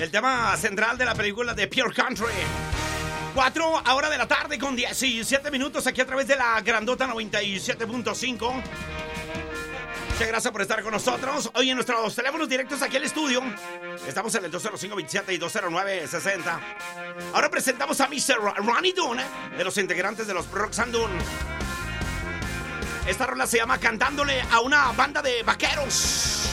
El tema central de la película de Pure Country. 4 ahora de la tarde con 17 minutos aquí a través de la grandota 97.5. Muchas gracias por estar con nosotros. Hoy en nuestros teléfonos directos aquí al estudio. Estamos en el 205-27 y 209-60. Ahora presentamos a Mr. Ronnie Dunn, de los integrantes de los Roxanne Dunn. Esta rola se llama Cantándole a una banda de vaqueros.